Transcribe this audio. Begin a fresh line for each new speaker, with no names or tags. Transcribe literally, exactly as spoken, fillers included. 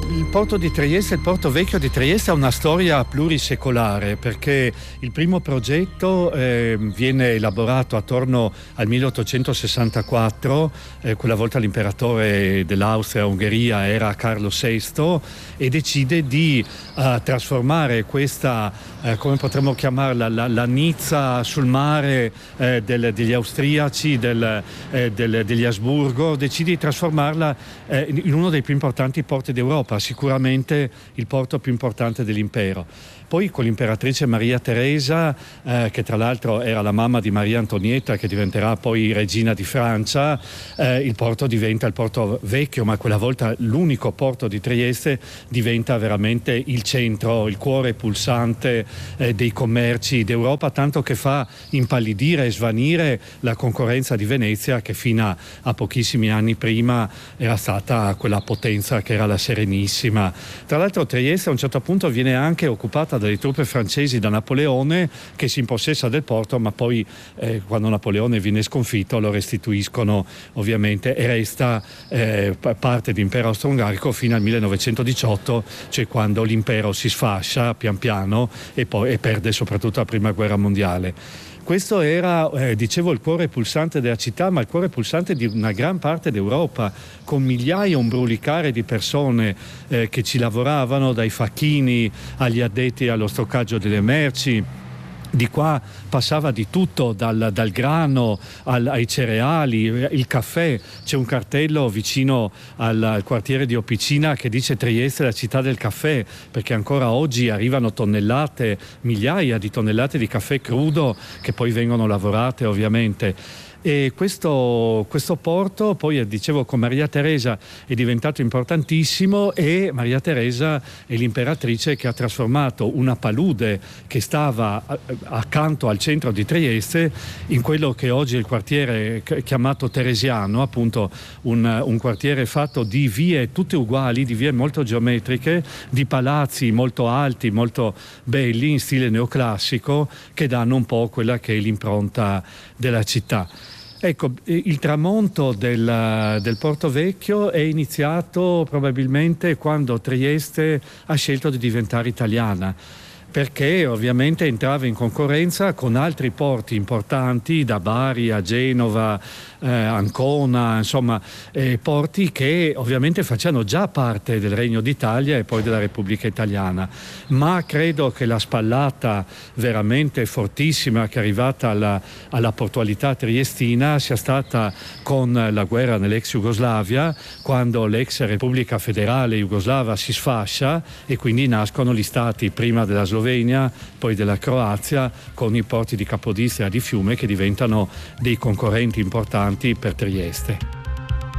il porto di Trieste, il porto vecchio di Trieste ha una storia plurisecolare, perché il primo progetto eh, viene elaborato attorno al milleottocentosessantaquattro, eh, quella volta l'imperatore dell'Austria-Ungheria era Carlo sesto, e decide di uh, trasformare questa, uh, come potremmo chiamarla, la, la Nizza sul mare eh, del, degli austriaci, del, eh, del, degli Asburgo, decide di trasformarla eh, in uno dei più importanti porti d'Europa, sicuramente il porto più importante dell'impero. Poi con l'imperatrice Maria Teresa, eh, che tra l'altro era la mamma di Maria Antonietta, che diventerà poi regina di Francia, eh, il porto diventa il porto vecchio, ma quella volta l'unico porto di Trieste diventa veramente il centro, il cuore pulsante eh, dei commerci d'Europa, tanto che fa impallidire e svanire la concorrenza di Venezia, che fino a, a pochissimi anni prima era stata quella potenza che era la Serenissima. Tra l'altro Trieste a un certo punto viene anche occupata dalle truppe francesi da Napoleone, che si impossessa del porto, ma poi eh, quando Napoleone viene sconfitto lo restituiscono ovviamente, e resta eh, parte dell'impero austro-ungarico fino al millenovecentodiciotto, cioè quando l'impero si sfascia pian piano e poi e perde soprattutto la prima guerra mondiale. Questo era, eh, dicevo, il cuore pulsante della città, ma il cuore pulsante di una gran parte d'Europa, con migliaia, un brulicare di persone eh, che ci lavoravano, dai facchini agli addetti allo stoccaggio delle merci. Di qua passava di tutto, dal, dal grano al, ai cereali, il caffè. C'è un cartello vicino al, al quartiere di Opicina che dice Trieste è la città del caffè, perché ancora oggi arrivano tonnellate, migliaia di tonnellate di caffè crudo che poi vengono lavorate ovviamente. E questo, questo porto poi, dicevo, con Maria Teresa è diventato importantissimo, e Maria Teresa è l'imperatrice che ha trasformato una palude che stava accanto al centro di Trieste in quello che oggi è il quartiere chiamato Teresiano, appunto un, un quartiere fatto di vie tutte uguali, di vie molto geometriche, di palazzi molto alti, molto belli in stile neoclassico, che danno un po' quella che è l'impronta della città. Ecco, il tramonto del, del Porto Vecchio è iniziato probabilmente quando Trieste ha scelto di diventare italiana, perché ovviamente entrava in concorrenza con altri porti importanti, da Bari a Genova, eh, Ancona, insomma eh, porti che ovviamente facevano già parte del Regno d'Italia e poi della Repubblica Italiana, ma credo che la spallata veramente fortissima che è arrivata alla, alla portualità triestina sia stata con la guerra nell'ex Jugoslavia, quando l'ex Repubblica Federale Jugoslava si sfascia e quindi nascono gli stati prima della Slovenia, poi della Croazia, con i porti di Capodistria e di Fiume che diventano dei concorrenti importanti per Trieste.